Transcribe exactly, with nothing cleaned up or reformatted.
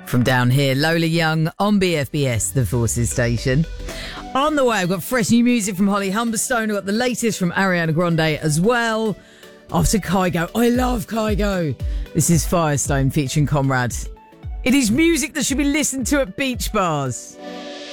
From down here, Lola Young on B F B S, the Forces station. On the way, I've got fresh new music from Holly Humberstone. I've got the latest from Ariana Grande as well. After Kygo, I love Kygo. This is Firestone featuring Conrad. It is music that should be listened to at beach bars.